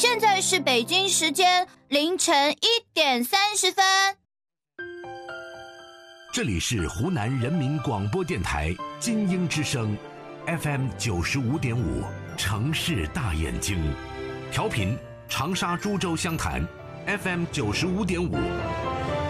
现在是北京时间凌晨1:30。 这里是湖南人民广播电台金鹰之声 FM 95.5城市大眼睛，调频长沙株洲湘潭 FM 95.5